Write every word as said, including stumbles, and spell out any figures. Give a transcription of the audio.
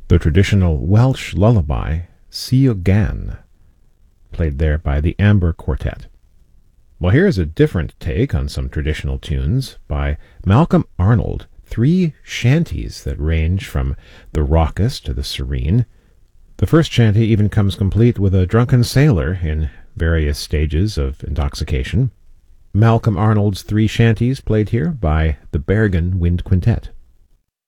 the traditional Welsh lullaby, Sio Gan, played there by the Amber Quartet. Well, here's a different take on some traditional tunes by Malcolm Arnold, three shanties that range from the raucous to the serene. The first shanty even comes complete with a drunken sailor in various stages of intoxication. Malcolm Arnold's three shanties played here by the Bergen Wind Quintet.